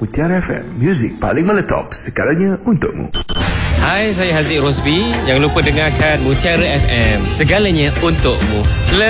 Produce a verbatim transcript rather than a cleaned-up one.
Mutiara F M, muzik paling meletop segalanya untukmu. Hai, saya Haziq Rosby. Jangan lupa dengarkan Mutiara F M, segalanya untukmu.